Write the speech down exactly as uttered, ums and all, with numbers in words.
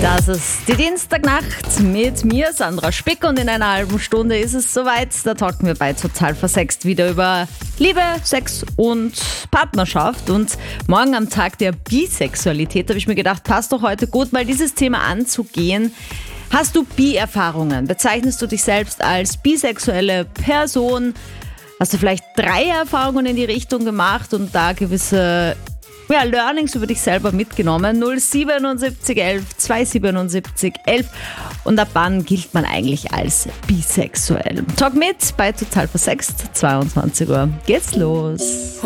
Das ist die Dienstagnacht mit mir, Sandra Spick, und in einer halben Stunde ist es soweit. Da talken wir bei Total Versext wieder über Liebe, Sex und Partnerschaft. Und morgen am Tag der Bisexualität habe ich mir gedacht, passt doch heute gut, mal dieses Thema anzugehen. Hast du Bi-Erfahrungen? Bezeichnest du dich selbst als bisexuelle Person? Hast du vielleicht drei Erfahrungen in die Richtung gemacht und da gewisse ja, Learnings über dich selber mitgenommen? null siebenundsiebzig elf zweihundertsiebenundsiebzig elf. Und ab wann gilt man eigentlich als bisexuell? Talk mit bei Total Versext, zweiundzwanzig Uhr geht's los.